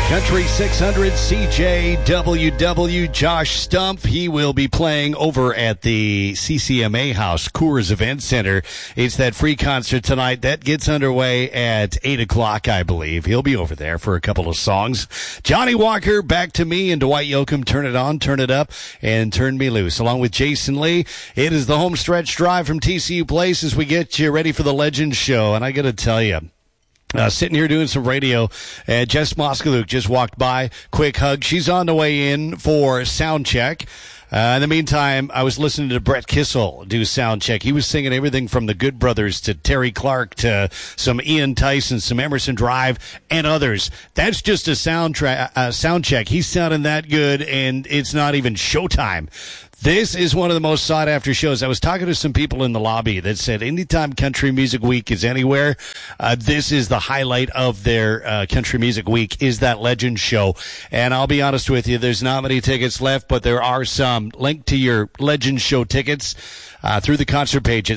Country 600 CJWW Josh Stumpf. He will be playing over at the CCMA House, Coors Event Center. It's that free concert tonight. That gets underway at 8 o'clock, I believe. He'll be over there for a couple of songs. Johnny Walker, Back to Me, and Dwight Yoakam, Turn It On, Turn It Up, and Turn Me Loose. Along with Jason Lee, it is the home stretch drive from TCU Place as we get you ready for the Legends Show. And I got to tell you, sitting here doing some radio, Jess Moskaluk just walked by. Quick hug. She's on the way in for sound check. In the meantime, I was listening to Brett Kissel do sound check. He was singing everything from the Good Brothers to Terry Clark to some Ian Tyson, some Emerson Drive, and others. That's just a sound check. He's sounding that good, and it's not even showtime. This is one of the most sought-after shows. I was talking to some people in the lobby that said anytime Country Music Week is anywhere, this is the highlight of their Country Music Week, is that Legends Show. And I'll be honest with you, there's not many tickets left, but there are some. Link to your Legends Show tickets through the concert page at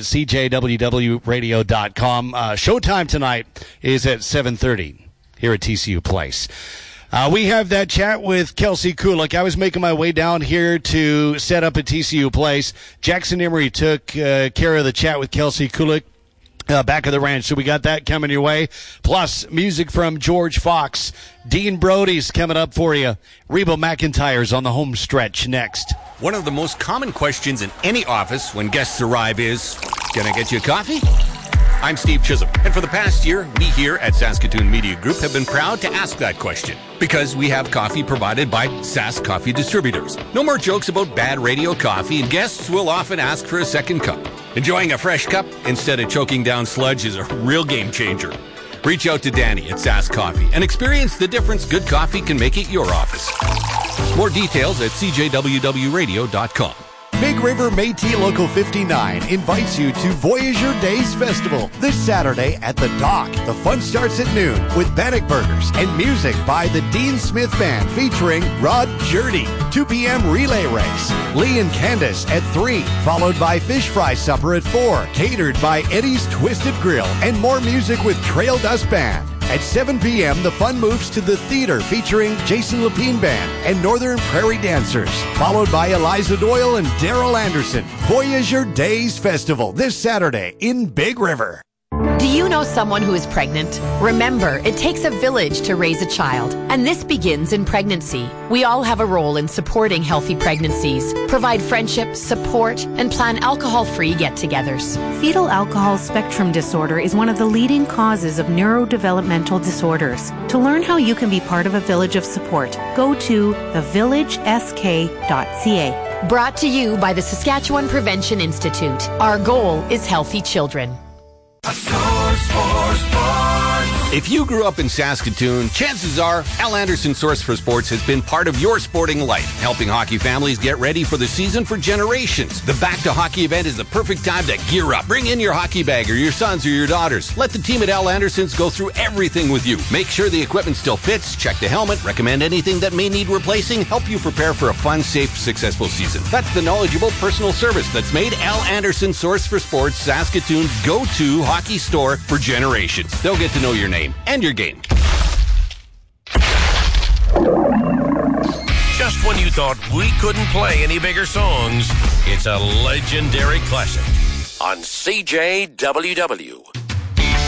cjwwradio.com. Showtime tonight is at 7:30 here at TCU Place. We have that chat with Kelsey Kulik. I was making my way down here to set up at TCU Place. Jackson Emery took care of the chat with Kelsey Kulik back of the ranch, so we got that coming your way. Plus, music from George Fox. Dean Brody's coming up for you. Reba McEntire's on the home stretch next. One of the most common questions in any office when guests arrive is, can I get you a coffee? I'm Steve Chisholm, and for the past year, we here at Saskatoon Media Group have been proud to ask that question because we have coffee provided by Sask Coffee Distributors. No more jokes about bad radio coffee, and guests will often ask for a second cup. Enjoying a fresh cup instead of choking down sludge is a real game changer. Reach out to Danny at Sask Coffee and experience the difference good coffee can make at your office. More details at cjwwradio.com. Big River Métis Local 59 invites you to Voyageur Days Festival this Saturday at the Dock. The fun starts at noon with Bannock Burgers and music by the Dean Smith Band featuring Rod Jurdy. 2 p.m. relay race. Lee and Candace at 3, followed by fish fry supper at 4, catered by Eddie's Twisted Grill, and more music with Trail Dust Band. At 7 p.m., the fun moves to the theater featuring Jason Lapine Band and Northern Prairie Dancers, followed by Eliza Doyle and Daryl Anderson. Voyageur Days Festival this Saturday in Big River. Do you know someone who is pregnant? Remember, it takes a village to raise a child, and this begins in pregnancy. We all have a role in supporting healthy pregnancies, provide friendship, support, and plan alcohol-free get-togethers. Fetal alcohol spectrum disorder is one of the leading causes of neurodevelopmental disorders. To learn how you can be part of a village of support, go to thevillagesk.ca. Brought to you by the Saskatchewan Prevention Institute. Our goal is healthy children. If you grew up in Saskatoon, chances are Al Anderson Source for Sports has been part of your sporting life, helping hockey families get ready for the season for generations. The Back to Hockey event is the perfect time to gear up. Bring in your hockey bag or your sons or your daughters. Let the team at Al Anderson's go through everything with you. Make sure the equipment still fits, check the helmet, recommend anything that may need replacing, help you prepare for a fun, safe, successful season. That's the knowledgeable personal service that's made Al Anderson Source for Sports Saskatoon's go-to hockey store for generations. They'll get to know your name and your game. Just when you thought we couldn't play any bigger songs, it's a legendary classic on CJWW.